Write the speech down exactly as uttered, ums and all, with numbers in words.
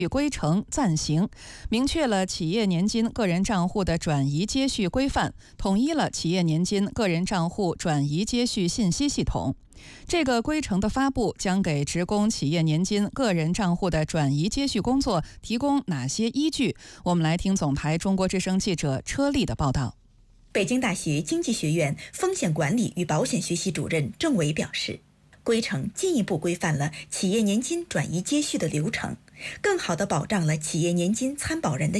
规程暂行，明确了企业年金个人账户的转移接续规范，统一了企业年金个人账户转移接续信息系统。这个规程的发布将给职工企业年金个人账户的转移接续工作提供哪些依据？我们来听总台中国之声记者车丽的报道。 北京大学经济学院风险管理与保险学系主任郑伟表示，规程进一步规范了企业年金转移接续的流程，更好地保障了企业年金参保人的